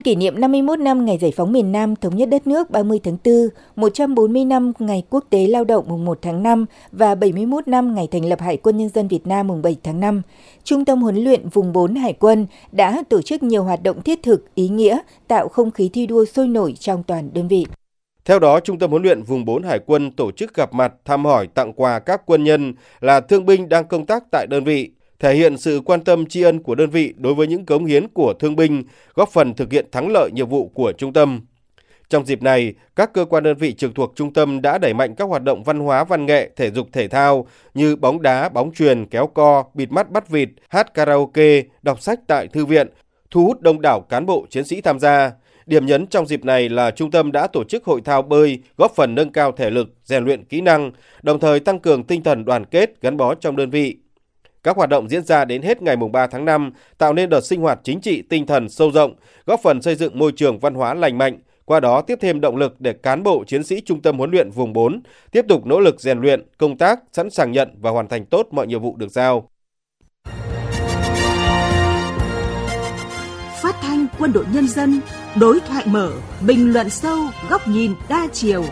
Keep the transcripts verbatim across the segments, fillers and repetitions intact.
Kỷ niệm năm mươi mốt năm ngày giải phóng miền Nam thống nhất đất nước ba mươi tháng tư, một trăm bốn mươi năm ngày Quốc tế Lao động mùng một tháng năm và bảy mươi mốt năm ngày thành lập Hải quân Nhân dân Việt Nam mùng bảy tháng năm, Trung tâm huấn luyện vùng bốn Hải quân đã tổ chức nhiều hoạt động thiết thực, ý nghĩa, tạo không khí thi đua sôi nổi trong toàn đơn vị. Theo đó, Trung tâm huấn luyện vùng bốn Hải quân tổ chức gặp mặt, thăm hỏi, tặng quà các quân nhân là thương binh đang công tác tại đơn vị, thể hiện sự quan tâm tri ân của đơn vị đối với những cống hiến của thương binh, góp phần thực hiện thắng lợi nhiệm vụ của trung tâm. Trong dịp này, các cơ quan đơn vị trực thuộc trung tâm đã đẩy mạnh các hoạt động văn hóa, văn nghệ, thể dục thể thao như bóng đá, bóng chuyền, kéo co, bịt mắt bắt vịt, hát karaoke, đọc sách tại thư viện, thu hút đông đảo cán bộ chiến sĩ tham gia. Điểm nhấn trong dịp này là trung tâm đã tổ chức hội thao bơi, góp phần nâng cao thể lực, rèn luyện kỹ năng, đồng thời tăng cường tinh thần đoàn kết, gắn bó trong đơn vị. Các hoạt động diễn ra đến hết ngày ba tháng năm, tạo nên đợt sinh hoạt chính trị tinh thần sâu rộng, góp phần xây dựng môi trường văn hóa lành mạnh, qua đó tiếp thêm động lực để cán bộ chiến sĩ Trung tâm huấn luyện vùng bốn tiếp tục nỗ lực rèn luyện, công tác, sẵn sàng nhận và hoàn thành tốt mọi nhiệm vụ được giao. Phát thanh Quân đội Nhân dân, đối thoại mở, bình luận sâu, góc nhìn đa chiều.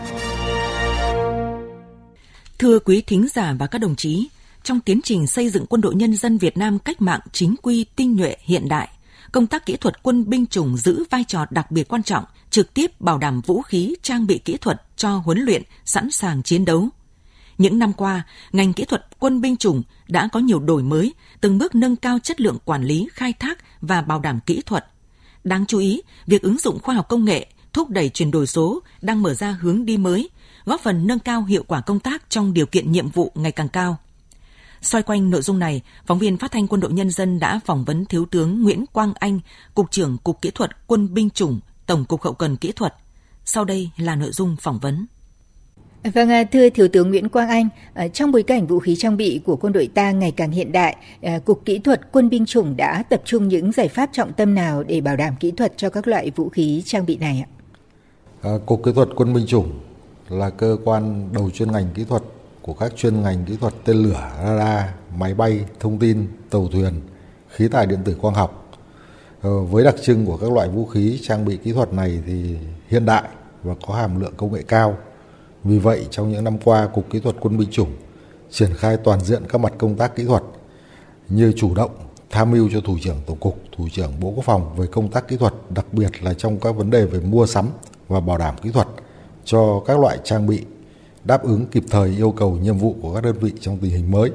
Thưa quý thính giả và các đồng chí, trong tiến trình xây dựng Quân đội Nhân dân Việt Nam cách mạng chính quy, tinh nhuệ, hiện đại, công tác kỹ thuật quân binh chủng giữ vai trò đặc biệt quan trọng, trực tiếp bảo đảm vũ khí, trang bị kỹ thuật cho huấn luyện, sẵn sàng chiến đấu. Những năm qua, ngành kỹ thuật quân binh chủng đã có nhiều đổi mới, từng bước nâng cao chất lượng quản lý, khai thác và bảo đảm kỹ thuật. Đáng chú ý, việc ứng dụng khoa học công nghệ, thúc đẩy chuyển đổi số đang mở ra hướng đi mới, góp phần nâng cao hiệu quả công tác trong điều kiện nhiệm vụ ngày càng cao. Xoay quanh nội dung này, phóng viên Phát thanh Quân đội Nhân dân đã phỏng vấn Thiếu tướng Nguyễn Quang Anh, Cục trưởng Cục Kỹ thuật Quân binh chủng, Tổng cục Hậu cần Kỹ thuật. Sau đây là nội dung phỏng vấn. Vâng, thưa Thiếu tướng Nguyễn Quang Anh, trong bối cảnh vũ khí trang bị của quân đội ta ngày càng hiện đại, Cục Kỹ thuật Quân binh chủng đã tập trung những giải pháp trọng tâm nào để bảo đảm kỹ thuật cho các loại vũ khí trang bị này ạ? À, Cục Kỹ thuật Quân binh chủng là cơ quan đầu chuyên ngành kỹ thuật của các chuyên ngành kỹ thuật tên lửa, radar, máy bay, thông tin, tàu thuyền, khí tài điện tử quang học. Ờ, với đặc trưng của các loại vũ khí trang bị kỹ thuật này thì hiện đại và có hàm lượng công nghệ cao. Vì vậy, trong những năm qua, Cục Kỹ thuật Quân binh chủng triển khai toàn diện các mặt công tác kỹ thuật như chủ động tham mưu cho Thủ trưởng Tổng cục, Thủ trưởng Bộ Quốc phòng về công tác kỹ thuật, đặc biệt là trong các vấn đề về mua sắm và bảo đảm kỹ thuật cho các loại trang bị, đáp ứng kịp thời yêu cầu nhiệm vụ của các đơn vị trong tình hình mới.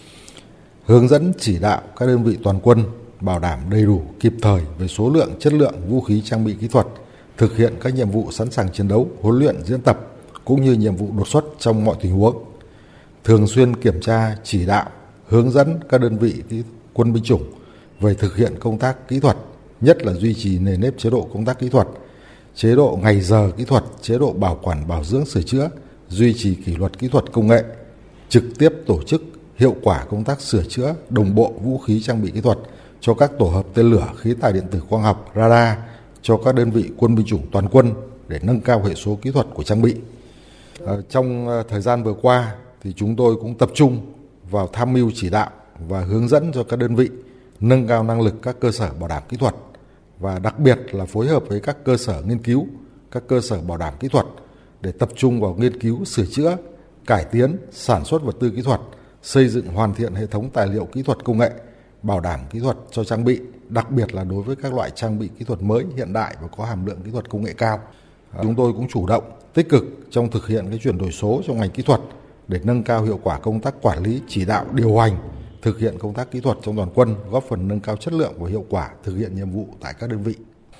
Hướng dẫn chỉ đạo các đơn vị toàn quân bảo đảm đầy đủ, kịp thời về số lượng, chất lượng vũ khí trang bị kỹ thuật, thực hiện các nhiệm vụ sẵn sàng chiến đấu, huấn luyện, diễn tập cũng như nhiệm vụ đột xuất trong mọi tình huống. Thường xuyên kiểm tra, chỉ đạo, hướng dẫn các đơn vị quân binh chủng về thực hiện công tác kỹ thuật, nhất là duy trì nền nếp chế độ công tác kỹ thuật, chế độ ngày giờ kỹ thuật, chế độ bảo quản, bảo dưỡng, sửa chữa, duy trì kỷ luật kỹ thuật công nghệ, trực tiếp tổ chức hiệu quả công tác sửa chữa đồng bộ vũ khí trang bị kỹ thuật cho các tổ hợp tên lửa, khí tài điện tử quang học, radar cho các đơn vị quân binh chủng toàn quân để nâng cao hệ số kỹ thuật của trang bị. À, trong thời gian vừa qua thì chúng tôi cũng tập trung vào tham mưu chỉ đạo và hướng dẫn cho các đơn vị nâng cao năng lực các cơ sở bảo đảm kỹ thuật và đặc biệt là phối hợp với các cơ sở nghiên cứu, các cơ sở bảo đảm kỹ thuật để tập trung vào nghiên cứu, sửa chữa, cải tiến, sản xuất vật tư kỹ thuật, xây dựng hoàn thiện hệ thống tài liệu kỹ thuật công nghệ, bảo đảm kỹ thuật cho trang bị, đặc biệt là đối với các loại trang bị kỹ thuật mới, hiện đại và có hàm lượng kỹ thuật công nghệ cao. Chúng tôi cũng chủ động, tích cực trong thực hiện cái chuyển đổi số trong ngành kỹ thuật để nâng cao hiệu quả công tác quản lý, chỉ đạo, điều hành, thực hiện công tác kỹ thuật trong toàn quân, góp phần nâng cao chất lượng và hiệu quả thực hiện nhiệm vụ tại các đơn vị.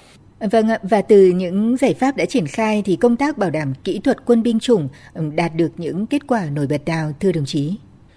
Vâng ạ, và từ những giải pháp đã triển khai thì công tác bảo đảm kỹ thuật quân binh chủng đạt được những kết quả nổi bật nào, thưa đồng chí?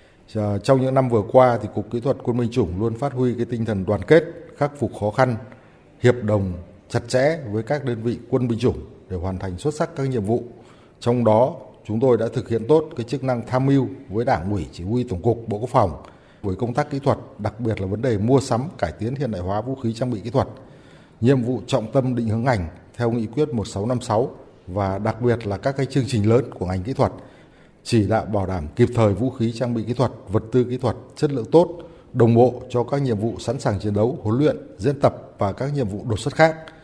Trong những năm vừa qua thì Cục Kỹ thuật Quân binh chủng luôn phát huy cái tinh thần đoàn kết, khắc phục khó khăn, hiệp đồng chặt chẽ với các đơn vị quân binh chủng để hoàn thành xuất sắc các nhiệm vụ. Trong đó, chúng tôi đã thực hiện tốt cái chức năng tham mưu với Đảng ủy, Chỉ huy Tổng cục, Bộ Quốc phòng với công tác kỹ thuật, đặc biệt là vấn đề mua sắm, cải tiến hiện đại hóa vũ khí trang bị kỹ thuật. Nhiệm vụ trọng tâm định hướng ngành theo nghị quyết một sáu năm sáu và đặc biệt là các cái chương trình lớn của ngành kỹ thuật, chỉ đạo bảo đảm kịp thời vũ khí trang bị kỹ thuật, vật tư kỹ thuật chất lượng tốt, đồng bộ cho các nhiệm vụ sẵn sàng chiến đấu, huấn luyện, diễn tập và các nhiệm vụ đột xuất khác.